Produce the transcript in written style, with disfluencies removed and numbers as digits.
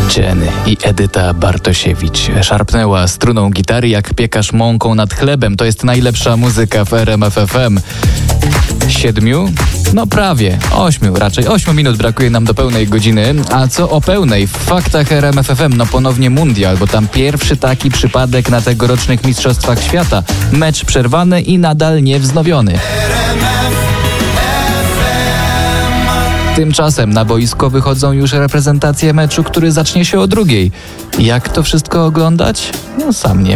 Jenny i Edyta Bartosiewicz szarpnęła struną gitary jak piekarz mąką nad chlebem. To jest najlepsza muzyka w RMF FM. 7? No prawie. 8, raczej 8 minut brakuje nam do pełnej godziny. A co o pełnej? W faktach RMF FM no ponownie mundial, bo tam pierwszy taki przypadek na tegorocznych Mistrzostwach Świata. Mecz przerwany i nadal niewznowiony. Tymczasem na boisko wychodzą już reprezentacje meczu, który zacznie się o 2:00. Jak to wszystko oglądać? No sam nie